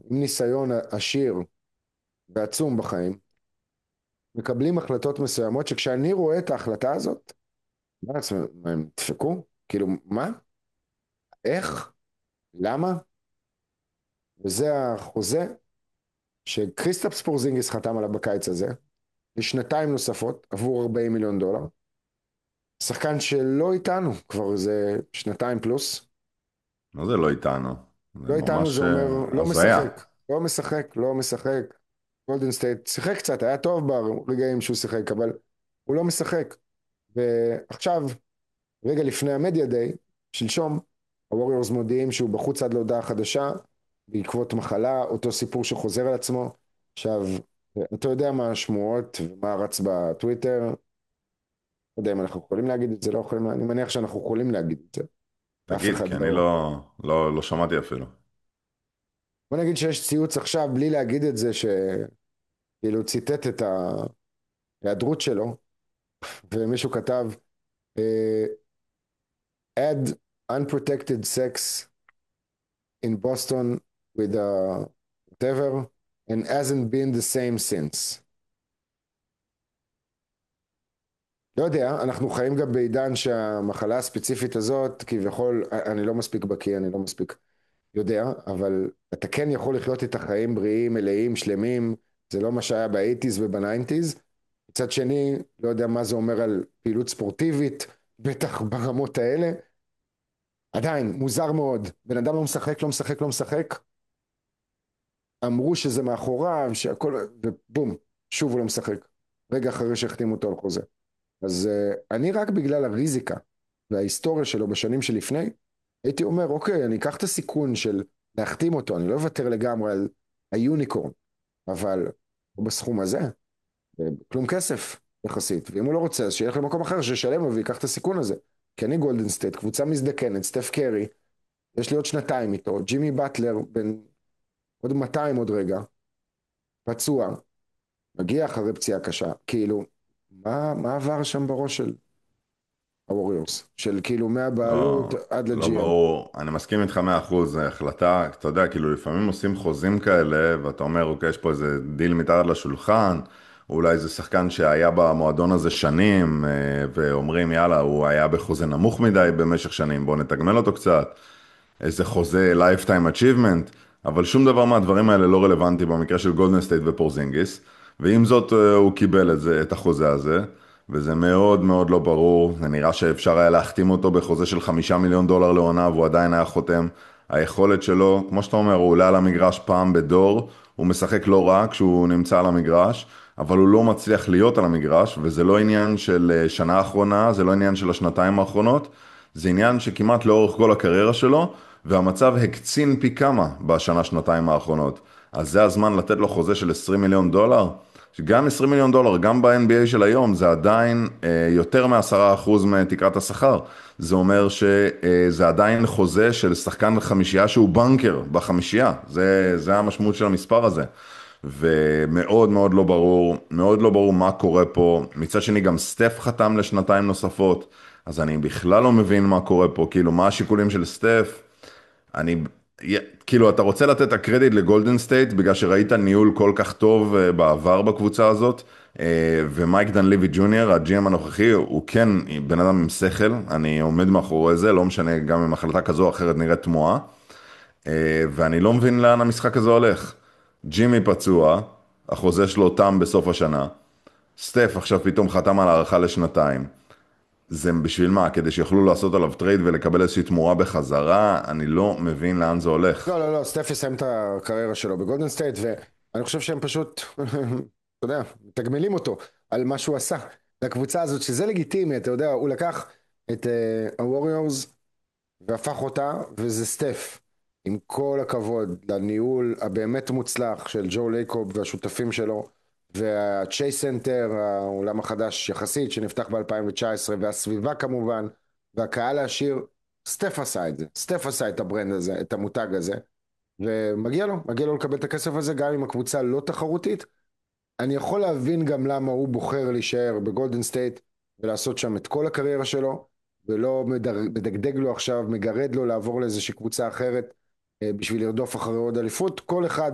עם ניסיון עשיר ועצום בחיים, מקבלים החלטות מסוימות שכשאני רואה את ההחלטה הזאת, מה לעצמם, מה, הם דפקו? כאילו, מה? איך? למה? וזה החוזה שקריסטפס פורזינגיס חתם עליו בקיץ הזה, לשנתיים נוספות עבור 40 מיליון דולר. שחקן שלא איתנו כבר איזה שנתיים פלוס. מה זה לא איתנו? זה לא איתנו זה ממש אומר לא הזיה. משחק, לא משחק, לא משחק. גולדן סטייט שיחק קצת, היה טוב ברגעים שהוא שיחק, אבל הוא לא משחק. ועכשיו, רגע לפני המדיה דיי, שלשום, הווריורס מודיעים שהוא בחוץ עד להודעה חדשה, בעקבות מחלה, אותו סיפור שחוזר על עצמו. עכשיו, אתה יודע מה השמועות ומה רץ בטוויטר, לא יודע אם אנחנו יכולים להגיד את זה, לא יכולים, אני מניח שאנחנו יכולים להגיד את זה. אף תגיד, אחד כי אני לא... לא שמעתי אפילו. בוא נגיד שיש ציוץ עכשיו, בלי להגיד את זה, שכאילו ציטט את ההיעדרות שלו, ומישהו כתב, אה, add unprotected sex in Boston with whatever, and hasn't been the same since. לא יודע, אנחנו חיים גם בעידן שהמחלה הספציפית הזאת, כביכול, אני לא מספיק בקיא, אני לא מספיק יודע, אבל אתה כן יכול לחיות את החיים בריאים, מלאים, שלמים, זה לא מה שהיה באייטיז ובניינטיז. מצד שני, לא יודע מה זה אומר על פעילות ספורטיבית, בטח ברמות האלה. עדיין, מוזר מאוד, בן אדם לא משחק, לא משחק, לא משחק, אמרו שזה מאחוריו, שהכל, ובום, שוב הוא לא משחק. רגע אחרי שהחתימו אותו על חוזה. אז אני רק בגלל הריזיקה וההיסטוריה שלו בשנים שלפני, הייתי אומר, אוקיי, אני אקח את הסיכון של להחתים אותו, אני לא אוותר לגמרי על היוניקורן, אבל הוא בסכום הזה, כלום כסף יחסית, ואם הוא לא רוצה, אז שילך למקום אחר שישלם לו ויקח את הסיכון הזה. כי אני גולדן סטייט, קבוצה מזדקנת, סטף קרי, יש לי עוד שנתיים איתו, ג'ימי באטלר, בין עוד 200 עוד רגע, פצוע, מגיע אחרי פציעה קשה, כאילו, מה עבר שם בראש של הווריורס? של כאילו מהבעלות לא, עד לא לג'י.אם. ברור. אני מסכים איתך 100%. זו החלטה, אתה יודע, כאילו לפעמים עושים חוזים כאלה, ואתה אומר, אוקיי, יש פה איזה דיל מתחת לשולחן, אולי זה שחקן שהיה במועדון הזה שנים, ואומרים, יאללה, הוא היה בחוזה נמוך מדי במשך שנים, בואו נתגמל אותו קצת. איזה חוזה lifetime achievement, אבל שום דבר מהדברים האלה לא רלוונטי במקרה של גולדן סטייט ופורזינגיס, ועם זאת הוא קיבל את החוזה הזה, וזה מאוד מאוד לא ברור, זה נראה שאפשר היה להחתים אותו בחוזה של 5 מיליון דולר לעונה, והוא עדיין היה חותם. היכולת שלו, כמו שאתה אומר, הוא עולה על המגרש פעם בדור, הוא משחק לא רע כשהוא נמצא על המגרש, אבל הוא לא מצליח להיות על המגרש, וזה לא עניין של שנה האחרונה, זה לא עניין של השנתיים האחרונות, זה עניין שכמעט לאורך כל הקריירה שלו, והמצב הקצין פי כמה בשנה, שנתיים האחרונות. אז זה הזמן לתת לו חוזה של 20 מיליון דולר. גם 20 מיליון דולר, גם ב-NBA של היום, זה עדיין יותר מ10% מתקרת השכר. זה אומר שזה עדיין חוזה של שחקן חמישייה שהוא בנקר בחמישייה. זה המשמעות של המספר הזה. ומאוד מאוד לא ברור, מאוד לא ברור מה קורה פה. מצד שני, גם סטף חתם לשנתיים נוספות, אז אני בכלל לא מבין מה קורה פה, כאילו, מה השיקולים של סטף? אני, כאילו, אתה רוצה לתת את הקרדיט לגולדן סטייט, בגלל שראית ניהול כל כך טוב בעבר בקבוצה הזאת, ומייק דן ליבי ג'וניור, הג'י.אם הנוכחי, הוא כן בן אדם עם שכל, אני עומד מאחורי זה, לא משנה, גם אם החלטה כזו או אחרת נראית תמוהה, ואני לא מבין לאן המשחק הזה הולך. ג'ימי פצוע, החוזה שלו תם בסוף השנה, סטף עכשיו פתאום חתם על הארכה לשנתיים. זה בשביל מה? כדי שיוכלו לעשות עליו טרייד ולקבל איזושהי תמורה בחזרה? אני לא מבין לאן זה הולך. לא, לא, לא, סטף יסיים את הקריירה שלו בגולדן סטייט, ואני חושב שהם פשוט, אתה יודע, מתגמלים אותו על מה שהוא עשה לקבוצה הזאת, שזה לגיטימי, אתה יודע, הוא לקח את הווריורס והפך אותה, וזה סטף. עם כל הכבוד לניהול הבאמת מוצלח של ג'ו לייקוב והשותפים שלו, והצ'ייס סנטר, העולם החדש יחסית, שנפתח ב-2019, והסביבה כמובן, והקהל העשיר, סטף עשה את זה. סטף עשה את הברנד הזה, את המותג הזה, ומגיע לו, מגיע לו לקבל את הכסף הזה, גם אם הקבוצה לא תחרותית. אני יכול להבין גם למה הוא בוחר להישאר בגולדן סטייט, ולעשות שם את כל הקריירה שלו, ולא מדגדג לו עכשיו, מגרד לו לעבור לאיזושהי קבוצה אחרת, בשביל לרדוף אחרי עוד אליפות. כל אחד